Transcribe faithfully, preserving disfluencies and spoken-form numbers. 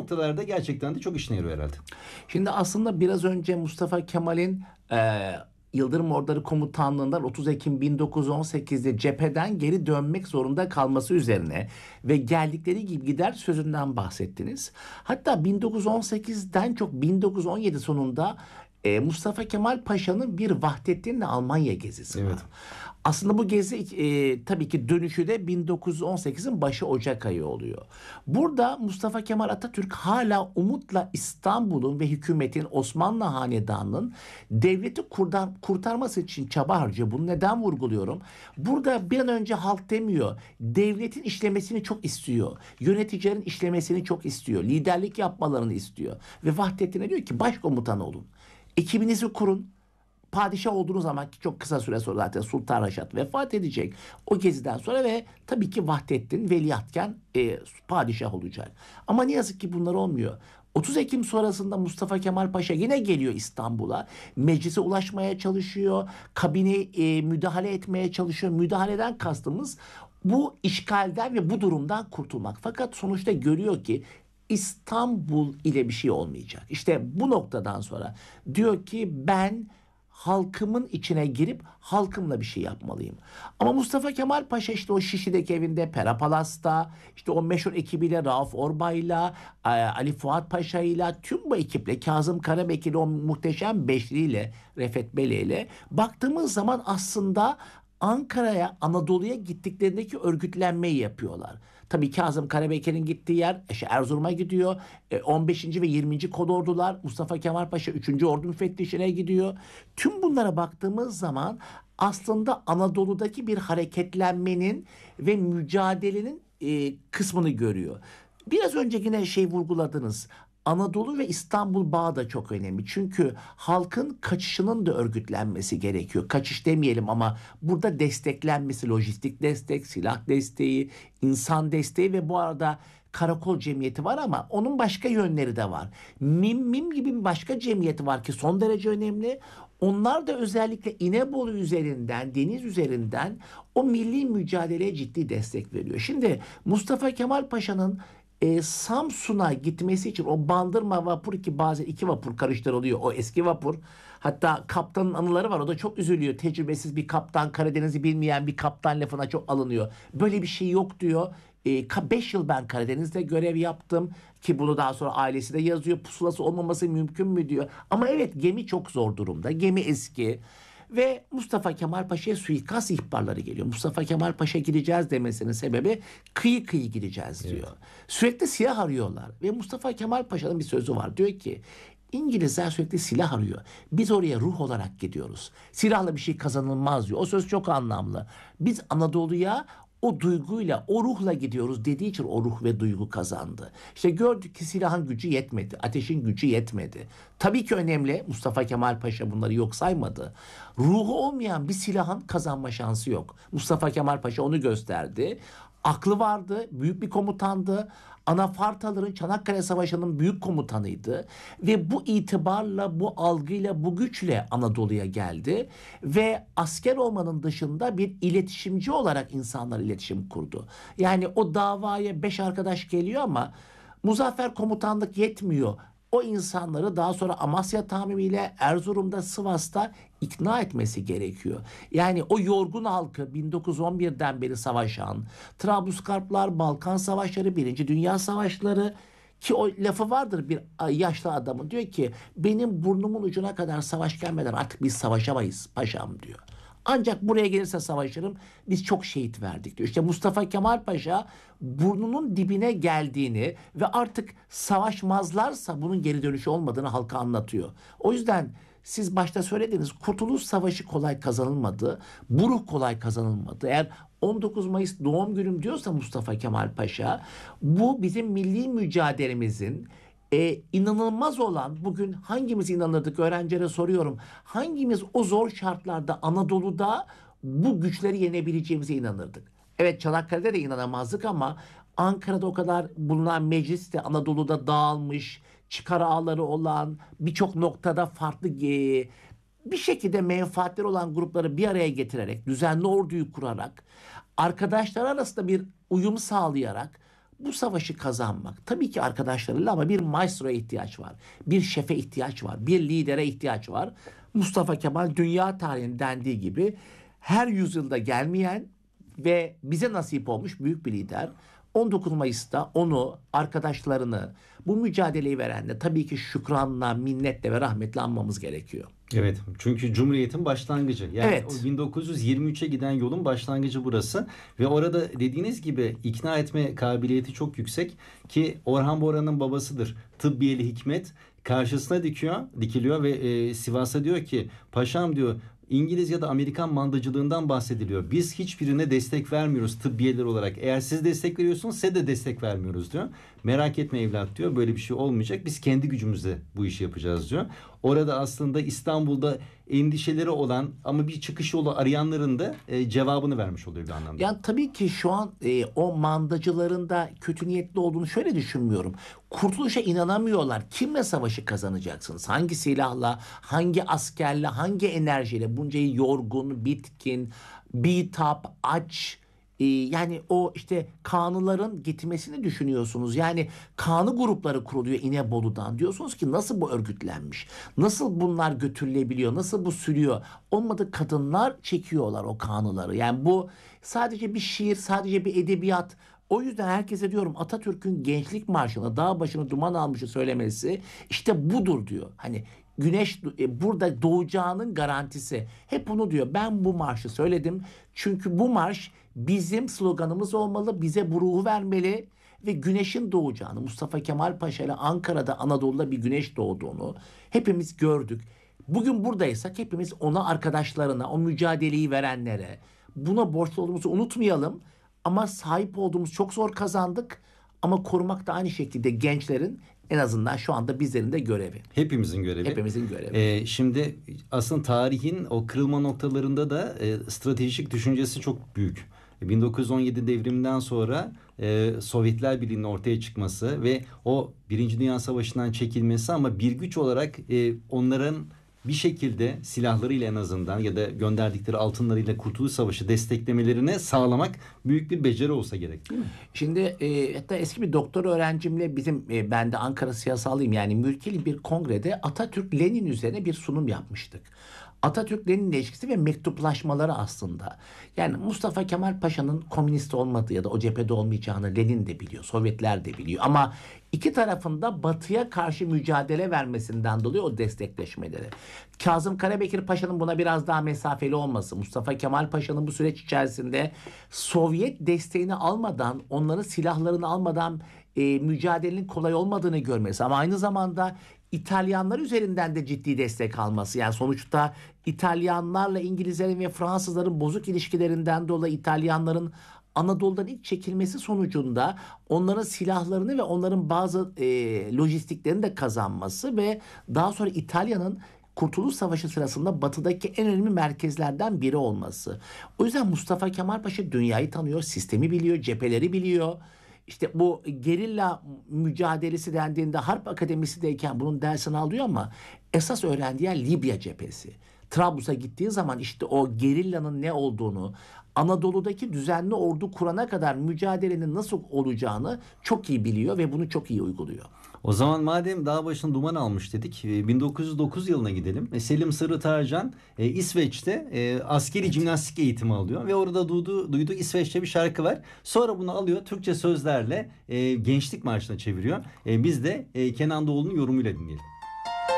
noktalarda gerçekten de çok işine yarıyor herhalde. Şimdi aslında biraz önce Mustafa Kemal'in e, Yıldırım Orduları Komutanlığından otuz Ekim bin dokuz yüz on sekizde cepheden geri dönmek zorunda kalması üzerine ve geldikleri gibi gider sözünden bahsettiniz. Hatta bin dokuz yüz on sekizden çok bin dokuz yüz on yedi sonunda e, Mustafa Kemal Paşa'nın bir Vahdettin'le Almanya gezisi Evet. var. Aslında bu gezi e, tabii ki dönüşü de bin dokuz yüz on sekizin başı Ocak ayı oluyor. Burada Mustafa Kemal Atatürk hala umutla İstanbul'un ve hükümetin, Osmanlı Hanedanı'nın devleti kurtar, kurtarması için çaba harcıyor. Bunu neden vurguluyorum? Burada bir an önce halk demiyor. Devletin işlemesini çok istiyor. Yöneticilerin işlemesini çok istiyor. Liderlik yapmalarını istiyor. Ve Vahdettin'e diyor ki başkomutan olun. Ekibinizi kurun. Padişah olduğunuz zaman ki çok kısa süre sonra zaten Sultan Reşat vefat edecek. O geziden sonra ve tabii ki Vahdettin veliahtken e, padişah olacak. Ama ne yazık ki bunlar olmuyor. otuz Ekim sonrasında Mustafa Kemal Paşa yine geliyor İstanbul'a. Meclise ulaşmaya çalışıyor. Kabine e, müdahale etmeye çalışıyor. Müdahaleden kastımız bu işgalden ve bu durumdan kurtulmak. Fakat sonuçta görüyor ki İstanbul ile bir şey olmayacak. İşte bu noktadan sonra diyor ki ben halkımın içine girip halkımla bir şey yapmalıyım. Ama Mustafa Kemal Paşa işte o Şişli'deki evinde, Pera Palas'ta, işte o meşhur ekibiyle, Rauf Orbay'la, e, Ali Fuat Paşa'yla, tüm bu ekiple, Kazım Karabekir'le, o muhteşem beşliyle, Refet Bele'yle baktığımız zaman aslında Ankara'ya, Anadolu'ya gittiklerindeki örgütlenmeyi yapıyorlar. Tabii Kazım Karabekir'in gittiği yer işte Erzurum'a gidiyor. E, on beşinci ve yirminci kolordular. Mustafa Kemal Paşa üçüncü Ordu müfettişine gidiyor. Tüm bunlara baktığımız zaman aslında Anadolu'daki bir hareketlenmenin ve mücadelenin e, kısmını görüyor. Biraz önce yine şey vurguladınız. Anadolu ve İstanbul bağı da çok önemli. Çünkü halkın kaçışının da örgütlenmesi gerekiyor. Kaçış demeyelim ama burada desteklenmesi, lojistik destek, silah desteği, insan desteği ve bu arada karakol cemiyeti var ama onun başka yönleri de var. Mim Mim gibi bir başka cemiyeti var ki son derece önemli. Onlar da özellikle İnebolu üzerinden, deniz üzerinden o milli mücadeleye ciddi destek veriyor. Şimdi Mustafa Kemal Paşa'nın e, Samsun'a gitmesi için o Bandırma vapuru ki bazen iki vapur karıştırılıyor. O eski vapur. Hatta kaptanın anıları var. O da çok üzülüyor. Tecrübesiz bir kaptan, Karadeniz'i bilmeyen bir kaptan lafına çok alınıyor. Böyle bir şey yok diyor. beş yıl ben Karadeniz'de görev yaptım ki bunu daha sonra ailesi de yazıyor. Pusulası olmaması mümkün mü diyor. Ama evet gemi çok zor durumda. Gemi eski. Ve Mustafa Kemal Paşa'ya suikast ihbarları geliyor. Mustafa Kemal Paşa gideceğiz demesinin sebebi kıyı kıyı gideceğiz diyor. Evet. Sürekli silah arıyorlar. Ve Mustafa Kemal Paşa'nın bir sözü var. Diyor ki İngilizler sürekli silah arıyor. Biz oraya ruh olarak gidiyoruz. Silahla bir şey kazanılmaz diyor. O söz çok anlamlı. Biz Anadolu'ya o duyguyla, o ruhla gidiyoruz dediği için o ruh ve duygu kazandı. İşte gördük ki silahın gücü yetmedi, ateşin gücü yetmedi. Tabii ki önemli, Mustafa Kemal Paşa bunları yok saymadı. Ruhu olmayan bir silahın kazanma şansı yok. Mustafa Kemal Paşa onu gösterdi. Aklı vardı, büyük bir komutandı. Anafartaların Çanakkale Savaşı'nın büyük komutanıydı. Ve bu itibarla, bu algıyla, bu güçle Anadolu'ya geldi. Ve asker olmanın dışında bir iletişimci olarak insanlarla iletişim kurdu. Yani o davaya beş arkadaş geliyor ama Muzaffer komutanlık yetmiyor. O insanları daha sonra Amasya tamimiyle Erzurum'da, Sivas'ta ikna etmesi gerekiyor. Yani o yorgun halkı bin dokuz yüz on birden beri savaşan, Trablusgarplar, Balkan Savaşları, Birinci Dünya Savaşları ki o lafı vardır bir yaşlı adamın diyor ki benim burnumun ucuna kadar savaş gelmeden artık biz savaşamayız paşam diyor. Ancak buraya gelirse savaşırım. Biz çok şehit verdik diyor. İşte Mustafa Kemal Paşa burnunun dibine geldiğini ve artık savaşmazlarsa bunun geri dönüşü olmadığını halka anlatıyor. O yüzden siz başta söylediniz Kurtuluş Savaşı kolay kazanılmadı. Bu ruh kolay kazanılmadı. Eğer on dokuz Mayıs doğum günüm diyorsa Mustafa Kemal Paşa bu bizim milli mücadelemizin Ee, inanılmaz olan bugün hangimiz inanırdık öğrencilere soruyorum. Hangimiz o zor şartlarda Anadolu'da bu güçleri yenebileceğimize inanırdık. Evet Çanakkale'de de inanamazdık ama Ankara'da o kadar bulunan meclis de Anadolu'da dağılmış, çıkar ağları olan birçok noktada farklı e, bir şekilde menfaatleri olan grupları bir araya getirerek, düzenli orduyu kurarak, arkadaşlar arasında bir uyum sağlayarak bu savaşı kazanmak tabii ki arkadaşlarıyla ama bir maestroya ihtiyaç var. Bir şefe ihtiyaç var. Bir lidere ihtiyaç var. Mustafa Kemal dünya tarihinin dendiği gibi her yüzyılda gelmeyen ve bize nasip olmuş büyük bir lider. on dokuz Mayıs'ta onu, arkadaşlarını, bu mücadeleyi verenle tabii ki şükranla, minnetle ve rahmetle anmamız gerekiyor. Evet, çünkü Cumhuriyet'in başlangıcı. Yani Evet. o bin dokuz yüz yirmi üçe giden yolun başlangıcı burası. Ve orada dediğiniz gibi ikna etme kabiliyeti çok yüksek ki Orhan Boran'ın babasıdır. Tıbbiyeli Hikmet karşısına dikiyor, dikiliyor ve e, Sivas'a diyor ki paşam diyor, İngiliz ya da Amerikan mandacılığından bahsediliyor. Biz hiçbirine destek vermiyoruz tıbbiyeler olarak. Eğer siz destek veriyorsunuz size de destek vermiyoruz diyor. Merak etme evlat diyor. Böyle bir şey olmayacak. Biz kendi gücümüzle bu işi yapacağız diyor. Orada aslında İstanbul'da endişeleri olan ama bir çıkış yolu arayanların da e, cevabını vermiş oluyor bir anlamda. Yani tabii ki şu an e, o mandacıların da kötü niyetli olduğunu şöyle düşünmüyorum. Kurtuluşa inanamıyorlar. Kimle savaşı kazanacaksınız? Hangi silahla, hangi askerle, hangi enerjiyle? Bunca yorgun, bitkin, bitap, aç. e, yani o işte kanıların gitmesini düşünüyorsunuz. Yani kanı grupları kuruluyor İnebolu'dan. Diyorsunuz ki nasıl bu örgütlenmiş? Nasıl bunlar götürülebiliyor? Nasıl bu sürüyor? Olmadı kadınlar çekiyorlar o kanıları. Yani bu sadece bir şiir, sadece bir edebiyat. O yüzden herkese diyorum Atatürk'ün Gençlik Marşı'nı dağ başını duman almışı söylemesi işte budur diyor. Hani güneş e, burada doğacağının garantisi. Hep bunu diyor. Ben bu marşı söyledim. Çünkü bu marş bizim sloganımız olmalı. Bize bu ruhu vermeli ve güneşin doğacağını, Mustafa Kemal Paşa ile Ankara'da, Anadolu'da bir güneş doğduğunu hepimiz gördük. Bugün buradaysak hepimiz ona, arkadaşlarına, o mücadeleyi verenlere buna borçlu olduğumuzu unutmayalım. Ama sahip olduğumuz çok zor kazandık. Ama korumak da aynı şekilde gençlerin en azından şu anda bizlerin de görevi. Hepimizin görevi. Hepimizin görevi. Ee, şimdi aslında tarihin o kırılma noktalarında da e, stratejik düşüncesi çok büyük. bin dokuz yüz on yedi devriminden sonra e, Sovyetler Birliği'nin ortaya çıkması ve o Birinci Dünya Savaşı'ndan çekilmesi ama bir güç olarak e, onların bir şekilde silahlarıyla en azından ya da gönderdikleri altınlarıyla Kurtuluş Savaşı desteklemelerini sağlamak büyük bir beceri olsa gerek değil mi? Şimdi e, hatta eski bir doktor öğrencimle bizim e, ben de Ankara Siyasallıyım yani mülkeli bir kongrede Atatürk Lenin üzerine bir sunum yapmıştık. Atatürk-Lenin ilişkisi ve mektuplaşmaları aslında. Yani Mustafa Kemal Paşa'nın komünist olmadığı ya da o cephede olmayacağını Lenin de biliyor, Sovyetler de biliyor. Ama iki tarafında Batı'ya karşı mücadele vermesinden dolayı o destekleşmeleri. Kazım Karabekir Paşa'nın buna biraz daha mesafeli olması, Mustafa Kemal Paşa'nın bu süreç içerisinde Sovyet desteğini almadan, onların silahlarını almadan e, mücadelenin kolay olmadığını görmesi. Ama aynı zamanda İtalyanlar üzerinden de ciddi destek alması. Yani sonuçta İtalyanlarla İngilizlerin ve Fransızların bozuk ilişkilerinden dolayı İtalyanların Anadolu'dan ilk çekilmesi sonucunda onların silahlarını ve onların bazı e, lojistiklerini de kazanması ve daha sonra İtalya'nın Kurtuluş Savaşı sırasında batıdaki en önemli merkezlerden biri olması. O yüzden Mustafa Kemal Paşa dünyayı tanıyor, sistemi biliyor, cepheleri biliyor. İşte bu gerilla mücadelesi dendiğinde Harp Akademisi'deyken bunun dersini alıyor ama esas öğrendiği yer Libya cephesi. Trablus'a gittiği zaman işte o gerillanın ne olduğunu, Anadolu'daki düzenli ordu kurana kadar mücadelenin nasıl olacağını çok iyi biliyor ve bunu çok iyi uyguluyor. O zaman madem dağ başına duman almış dedik, bin dokuz yüz dokuz yılına gidelim. Selim Sırrı Tarcan e, İsveç'te e, askeri evet. jimnastik eğitimi alıyor ve orada duyduğu, duyduğu İsveççe bir şarkı var. Sonra bunu alıyor Türkçe sözlerle e, Gençlik Marşı'na çeviriyor. E, biz de e, Kenan Doğulu'nun yorumuyla dinleyelim.